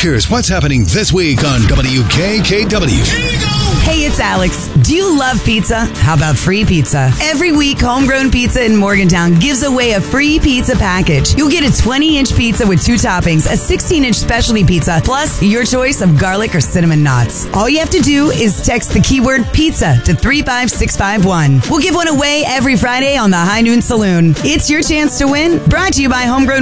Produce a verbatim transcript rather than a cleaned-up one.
Here's what's happening this week on W K K W. Hey, it's Alex. Do you love pizza? How about free pizza? Every week, Homegrown Pizza in Morgantown gives away a free pizza package. You'll get a twenty-inch pizza with two toppings, a sixteen-inch specialty pizza, plus your choice of garlic or cinnamon knots. All you have to do is text the keyword pizza to three five six five one. We'll give one away every Friday on the High Noon Saloon. It's your chance to win. Brought to you by Homegrown